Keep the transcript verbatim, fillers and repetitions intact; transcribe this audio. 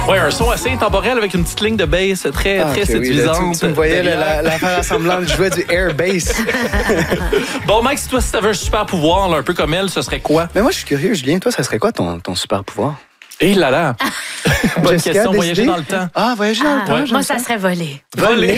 Ouais, un son assez intemporel avec une petite ligne de bass très, Ah, très okay, séduisante. oui, là, tu, tu me voyais là, la, la faire assemblante, je jouais du air bass. Bon, Mike, si toi, si t'avais un super pouvoir, là, un peu comme elle, ce serait quoi? Mais moi, je suis curieux, Julien, toi, ça serait quoi ton, ton super pouvoir? Eh là là! Bonne Jessica, question, décidé? voyager dans le temps. Ah, voyager dans le Ah, temps, moi, j'aime ça serait volé. Voler.